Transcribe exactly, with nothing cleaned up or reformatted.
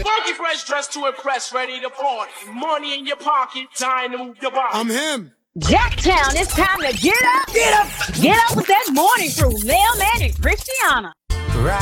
Funky fresh dressed to impress, ready to party. Money in your pocket, time to move your body. I'm him. Jacktown, it's time to get up. Get up. Get up with that morning crew, Mailman and Christiana. Right.